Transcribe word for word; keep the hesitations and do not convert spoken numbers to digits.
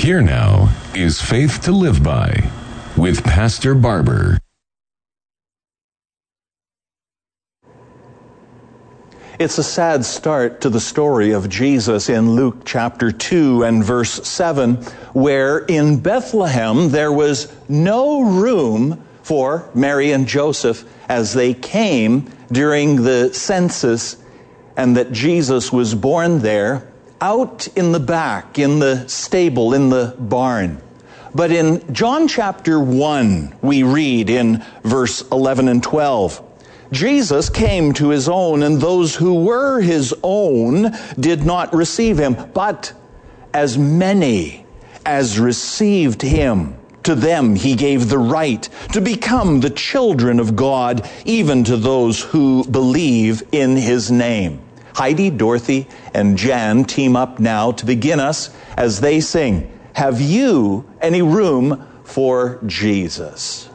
Here now is Faith to Live By with Pastor Barber. It's a sad start to the story of Jesus in Luke chapter two and verse seven, where in Bethlehem there was no room for Mary and Joseph as they came during the census, and that Jesus was born there out in the back, in the stable, in the barn. But in John chapter one, we read in verse eleven and twelve, Jesus came to his own, and those who were his own did not receive him. But as many as received him, to them he gave the right to become the children of God, even to those who believe in his name. Heidi, Dorothy, and Jan team up now to begin us as they sing, "Have you any room for Jesus?"